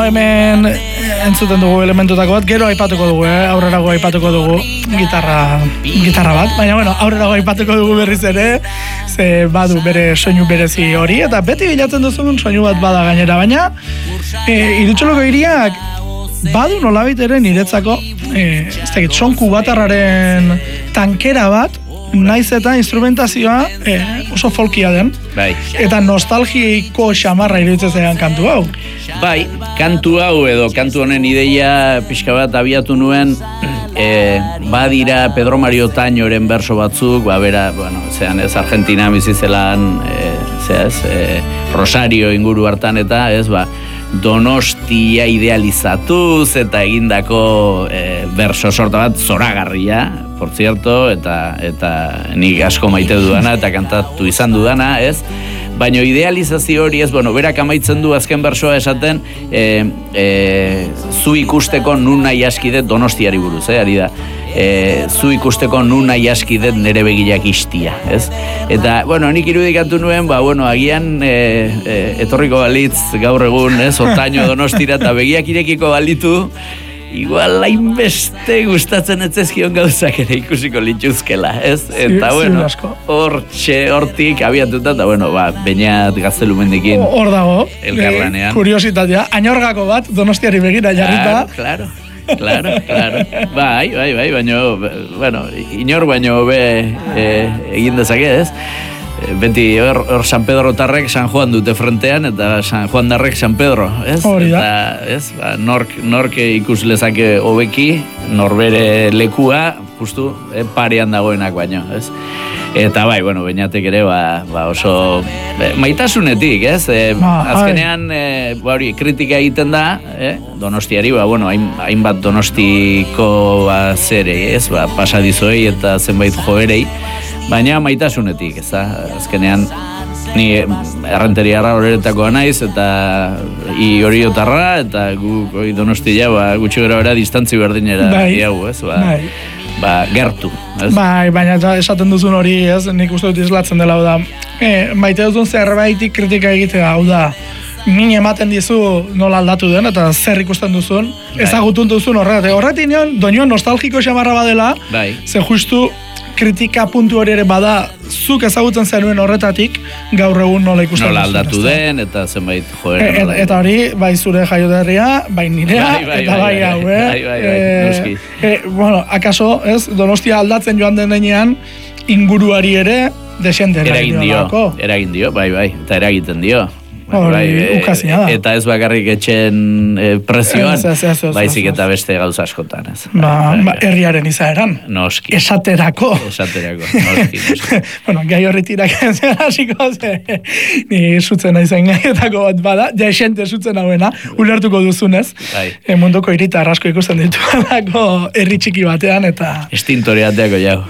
hemen entzuten dugu elementutako bat, gero aipatuko dugu, aurrerago aipatuko dugu gitarra bat, baina aurrerago aipatuko dugu berriz ere, ze badu bere soinu berezi hori, eta beti bilatzen duzun soinu bat bada gainera, baina Irutxoloko hiriak badu nolabait ere niretzako, ez dakit, son kubatarraren tankera bat, naiz eta instrumentazioa oso folkia den. Bai. Eta nostalgiko xamarra iruditzen zaidan kantu hau. Bai, kantu hau edo kantu honen ideia pixka bat abiatu nuen, badira Pedro Mario Tañoren berso batzuk, bera, zean ez Argentina bizizelan, Rosario inguru hartan eta ez, Donostia idealizatuz eta egindako berso sorta bat zoragarria, por cierto, eta nik asko maite dudana eta kantatu izan dudana, ez? Baina idealizazio hori ez, berak amaitzen du azken bersoa esaten, zu ikusteko nun nahi askidet Donostiari buruz, ari da. Zu ikusteko nun nahi askidet nere begilak istia, ez? Eta, nik irudikatu nuen, agian etorriko balitz gaur egun, ez? Otaino Donostira eta begiak irekiko balitu, igual hainbeste gustatzen etzezkion gauzak ere ikusiko lituzkela, ez? Eta, hortik abiatuta, eta, Beñat Gaztelumendikin hor dago, elkarlanean. Kuriositatea, Añorgako bat Donostiari begira jarrita. Claro. Bai, baina, inor baino egin dezake, ez? Beti hor San Pedro tarrek San Juan dute frontean eta San Juan darrek San Pedro, ez? Hori da. Eta, ez? Nork ikus lezake hobeki, norbere lekua, justu, parean dagoenak baino, ez? Eta Beñatek ere oso maitasunetik, ez? Azkenean kritika egiten da, Donostiari, hainbat Donostiko zere, ez? Pasadizoei eta zenbait joerei, baina maitasunetik, ez da? Azkenean ni errenteriarra horretakoa naiz eta hori otarra eta guk Donostia gutxi gara distantzi berdinera diagu, ez? Gertu. Bai, baina esaten duzun hori, ez, nik uste dut islatzen dela, hau da, maite duzun zerbaitik kritika egitea, hau da, min ematen dizu nola aldatu den, eta zer ikusten duzun, ezagutun duzun horretik nion, doinoan nostalgiko xamarra badela, ze justu kritika puntu hori ere bada, zuk ezagutzen zenuen horretatik, gaur egun nola ikusten duzun. Nola aldatu den, eta zenbait joera. Eta hori, bai zure jaioterria, bai nirea, eta bai hau, noski. Akaso, ez, Donostia aldatzen joan denean, inguruari ere, desente eragin dio, bai, eta eragiten dio. Ukazina da. Eta ez bakarrik etxen prezioan, baizik eta beste gauza askotan, ez. Herriaren izaeran. Noski. Esaterako, noski. Gai horri tirak zen hasiko, ni sutzen aizen gaietako bat bada, jaixente sutzen hauena, ulertuko duzunez, munduko hiritar asko ikusten dituanako herri txiki batean, eta... Estintoreateako jau.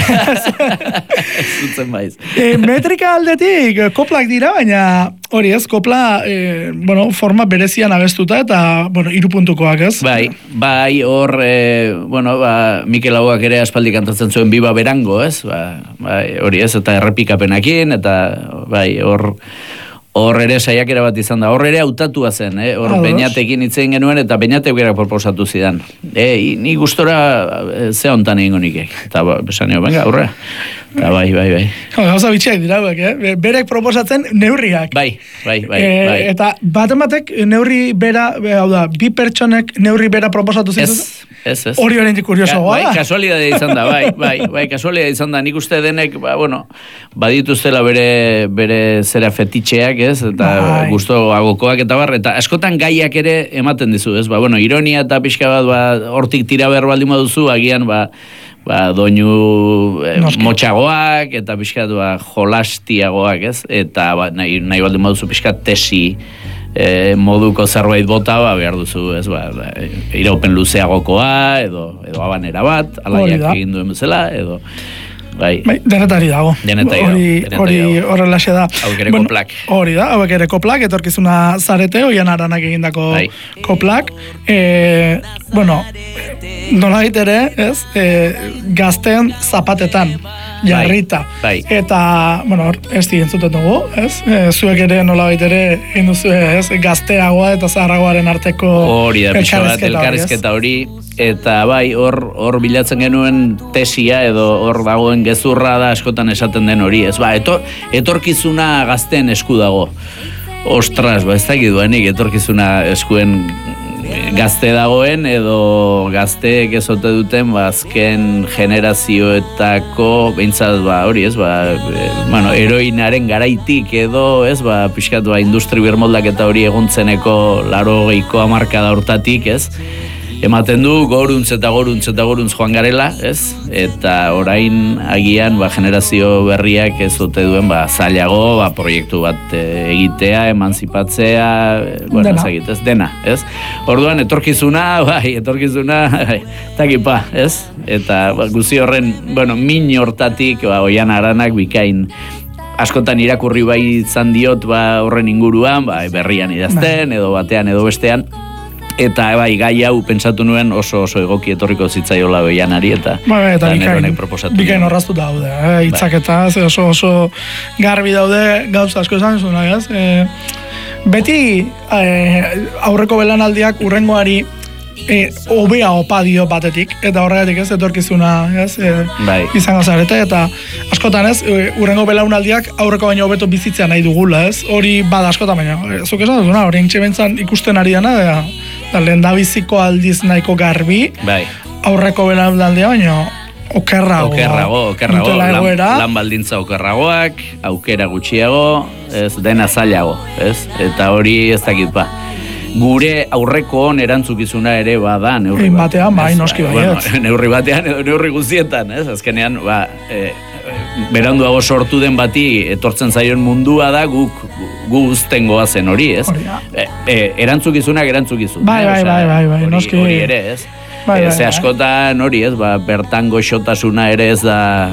Sutzen baiz. Metrika aldetik, koplak dira, baina hori ez, kopla, forma berezian abestuta eta, hiru puntukoak, ez? Bai, hor, Mikel Laboak ere aspaldi kantatzen zuen Biba Berango, ez? Hori ez, eta errepikapenakin, eta, hor ere saiakera bat izan da. Hor ere hautatua zen, hor Beñatekin itzen genuen, eta Beñatek gara proposatu zidan. Ni gustora ze hontan egingo nikek. Eta besan nio, venga, aurrea. Eta bai. Gauza bitxiak dira, berek proposatzen neurriak. Bai. Eta batek neurri bera, hau da, bi pertsonek neurri bera proposatu zituz? Ez. Hori horrendik kurioso goa. Kasualidade izan da, kasualidade izan da. Nik uste denek, badituztela bere zera fetitxeak, ez? Eta gusto agokoak eta bar, eta askotan gaiak ere ematen dizu, ez? Ironia eta pixka bat, hortik tira behar baldin baduzu, agian, doinu motxagoak eta pixkat jolastiagoak, ez? Eta nahi baldin baduzu pixkat tesi moduko zerbait bota, behar duzu, ez? Iraupen luzeagokoa, edo abanera bat, alaiak egin duen bezala, edo... Denetari dago. Hori horrelaxe da. Hauek ere koplak. Hori da, hauek ere koplak, etorkizuna zarete, Oian Aranak egindako koplak. Nola ere, ez, gazteen zapatetan jarrita. Bai. Eta, bueno, ez entzuten dugu, ez? Zuek ere nolabait ere egin duzu, ez? Gazteagoa eta zaharragoaren arteko hori da, pixo bat, elkarrizketa hori. Eta bai, hor bilatzen genuen tesia edo hor dagoen gezurra da askotan esaten den hori, ez? Ba, etorkizuna gazteen esku dago. Ostras, ez dakit duenik etorkizuna eskuen gazte dagoen edo gazteek ezote duten azken generazioetako behintzat hori ez bueno, heroinaren garaitik edo ez pixkat industri birmoldaketa hori egontzeneko 80ko hamarkada hortatik ez ematen du goruntz eta goruntz joan garela, ez? Eta orain agian generazio berriak ez ote duen zailago proiektu bat egitea, emanzipatzea, bueno, ez dena, ez? Orduan etorkizuna, takipa, ez? Eta guzi horren, bueno, min hortatik, Oihan Aranak bikain askotan irakurri bai izan diot horren inguruan, berrian idazten, edo batean edo bestean. Eta gai hau pentsatu nuen oso egoki etorriko zitzaiola Oihanari eta neronek proposatu. Bikain horraztu daude, hitzaketa, oso garbi daude gauza asko esan zuen, ez? Beti aurreko belanaldiak urrengoari hobea opa dio batetik, eta horregatik ez etorkizuna izango zarete, eta askotan ez, urrengo belaunaldiak aurreko baino hobeto bizitzea nahi dugula, ez? Hori bada askotan baina, zuk esan duzuna, hori entxebentzan ikusten ari dana, da lehen da biziko aldiz nahiko garbi, aurreko belaunaldia baino okerrago, lan baldintza okerragoak, aukera gutxiago, ez dena zailago, ez? Eta hori ez dakit gure aurreko erantzukizuna ere bada neurri batean, noski baiet. Neurri batean edo neurri guztietan, ez? Azkenean, beranduago sortu den bati etortzen zaion mundua da gu uztengoa zen hori, ez? Erantzukizunak erantzukizun. Bai, noski. Hori ere, ez? Ze askotan hori, ez, bertan goxotasuna ere ez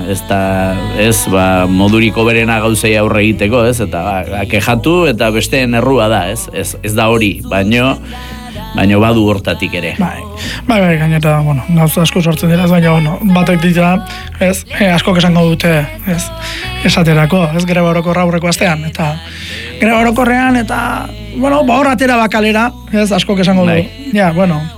moduriko berena gauzei aurre egiteko, ez, eta kexatu eta besteen errua da, ez da hori, baino badu hortatik ere. Bai, gainera, gauza asko sortzen dira, baina, batek dira, ez, askok esango dute, ez, esaterako, ez, greba orokorra aurreko astean, eta greba orokorrean, eta, hor atera bakalera, ez, askok esango du, ja,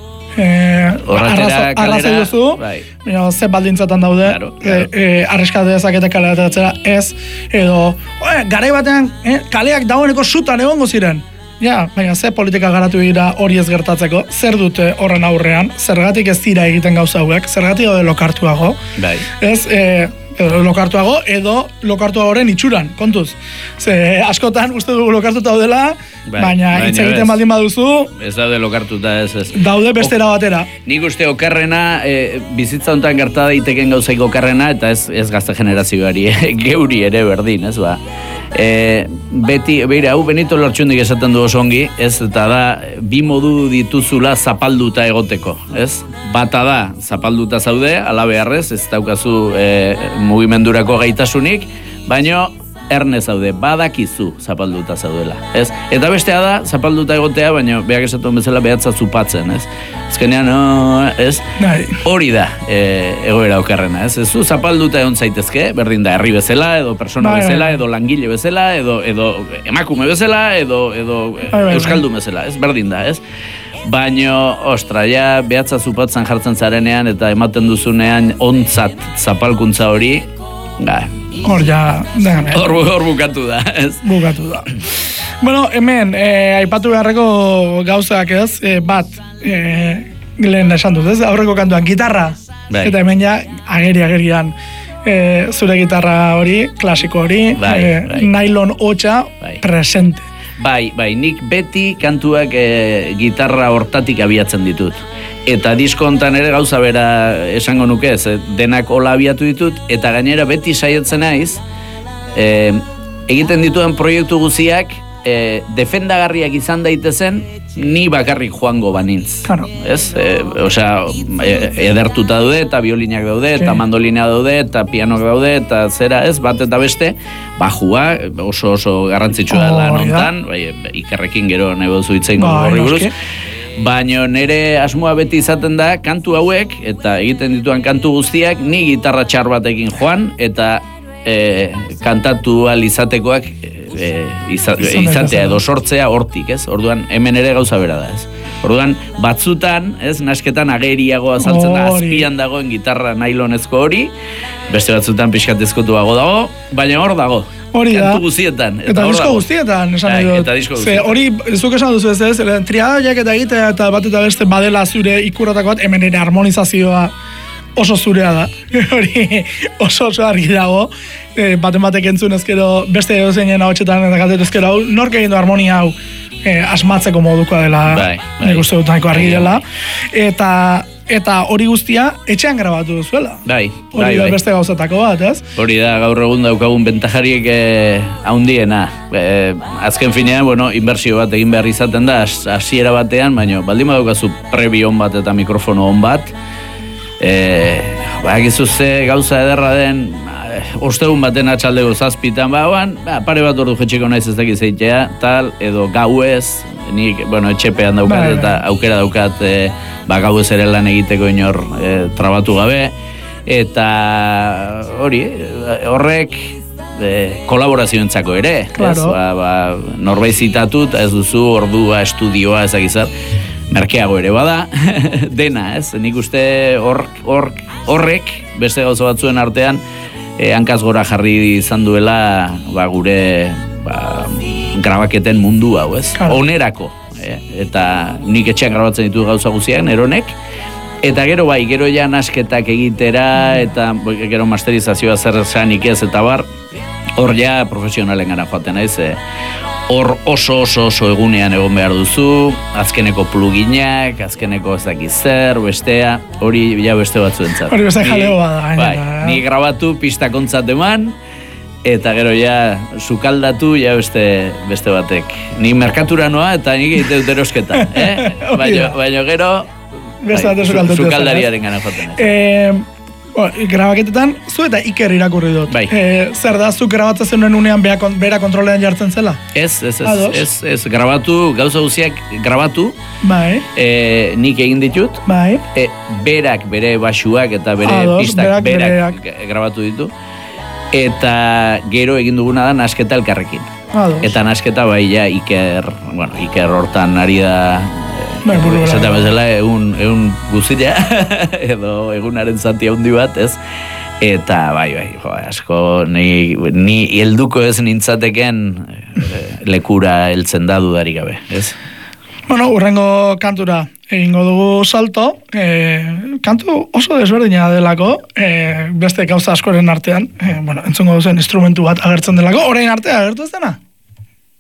arrazoi duzu, ze baldintzatan daude, arriskatu dezakete kalera ateratzera, ez, edo, garai batean, kaleak dagoeneko sutan egongo ziren. Ja, baina ze politika garatu dira hori ez gertatzeko, zer dute horren aurrean, zergatik ez dira egiten gauza hauek, zergatik daude lokartuago, ez, lokartuago edo lokartuagoren itxuran, kontuz. Ze askotan uste dugu lokartuta daudela, baina hitz egiten baldin baduzu, ez daude lokartuta, ez. Daude bestera batera. Nik uste okerrena, bizitza honetan gerta daiteken gauzaik okerrena, eta ez gazte generazioari, geuri ere berdin, ez beti, hau Benito Lertxundik esaten du oso ongi, ez, eta da, bi modu dituzula zapalduta egoteko, ez? Bata da, zapalduta zaude, ala beharrez, ez daukazu mugimendurako gaitasunik, baino erne zaude, badakizu zapalduta zaudela, ez? Eta bestea da, zapalduta egotea, baina beak esatuen bezala behatza zupatzen, ez? Azkenean, ez? Hori da egoera okerrena, ez? Ez zu zapalduta egon zaitezke, berdin da, herri bezala, edo persona bezala, edo langile bezala, edo emakume bezala, edo euskaldun bezala, ez? Berdin da, ez? Baina, ostra, ja, behatza zupatzen jartzen zarenean, eta ematen duzunean ontzat zapalkuntza hori, hor ja, hor bukatu da, ez? Bukatu da. Bueno, hemen, aipatu beharreko gauzak ez, bat, lehen esan dut, ez? Aurreko kantuan, gitarra. Eta hemen ja, agerian, zure gitarra hori, klasiko hori, nylon hotxa, presente. Bai, nik beti kantuak gitarra hortatik abiatzen ditut. Eta disko hontan ere gauza bera esango nuke, denak hola abiatu ditut, eta gainera beti saietzen naiz, egiten dituen proiektu guziak, defendagarriak izan daitezen, ni bakarrik joango banintz. Claro. Ez? Edertuta daude, eta biolinak daude, eta mandolina daude, eta pianok daude, eta zera ez, bat eta beste, bajua, oso garrantzitsua da lan hontan, ikerrekin gero nahi duzu itzein horri buruz. Baina nire asmoa beti izaten da kantu hauek, eta egiten dituan kantu guztiak, ni gitarra txar batekin joan, eta kantatu ahal izatekoak izatea edo sortzea hortik, ez? Orduan, hemen ere gauza bera da, ez? Orduan, batzutan, ez, nasketan ageriago azaltzen da, azpian dagoen gitarra nailonezko hori, beste batzutan pixkatezkotuago dago, baina hor dago. Hori da. Kantu guztietan. Eta disko guztietan, esan nahi dut. Eta disko guztietan. Hori, zuk esan duzu ez, triadaiak eta egitea eta bat eta beste badela zure ikurratako bat, hemen ere harmonizazioa oso zurea da. Hori oso argi dago. Batek entzun ezkero, beste edozeinen ahotsetan eta kaltetu ezkero hau, nork egin du harmonia hau asmatzeko modukoa dela, nik uste dut nahiko argi dela. Eta hori guztia etxean grabatu duzuela. Hori da beste gauzatako bat, ez? Hori da, gaur egun daukagun bentajariek haundiena. Azken finean, inbertsio bat egin behar izaten da, hasiera batean, baina baldin badaukazu prebi on bat eta mikrofono on bat, gizuzte gauza ederra den, ostegun baten atxaldeko zazpitan, pare bat ordu jetxeko naiz ez dakiz eitea, tal, edo gauez, nik, etxepean daukat eta aukera daukat gauez ere lan egiteko inor trabatu gabe, eta horrek kolaborazioentzako ere, norbait zitatut, ez duzu ordua, estudioa, ezagizar, merkeago ere bada, dena, ez? Nik uste horrek, beste gauza batzuen artean, hankaz gora jarri izan duela gure grabaketen mundu hau, ez? Onerako, eta nik etxean grabatzen ditu gauza guztiak, neronek, eta gero ja nasketak egitera, eta gero masterizazioa zer zanik ez, eta hor ja profesionalen gara joaten, ez? Hor oso egunean egon behar duzu, azkeneko pluginak, azkeneko ez dakiz zer, bestea, hori ja beste batzuentzat. Hori beste jaleo bada. Ni grabatu pista kontzat eman, eta gero ja sukaldatu ja beste batek. Ni merkatura noa eta nik egite dut erosketa. Baina gero sukaldariaren gana joaten. Grabaketetan, zu eta Iker irakurri dut. Zer da, zu grabatzen zenuen unean bera kontrolean jartzen zela? Ez, grabatu, gauza guziak grabatu, nik egin ditut, berak bere basuak eta bere pistak berak grabatu ditu, eta gero egin duguna da nasketa elkarrekin. Eta nasketa Iker hortan ari da, esaten bezala egun guztia, edo egunaren zati handi bat, ez? Eta asko, ni helduko ez nintzateken lekura heltzen da dudarik gabe, ez? Urrengo kantura egingo dugu salto, kantu oso desberdina delako, beste gauza askoren artean, entzungo duzen instrumentu bat agertzen delako, orain artea agertu ez dena?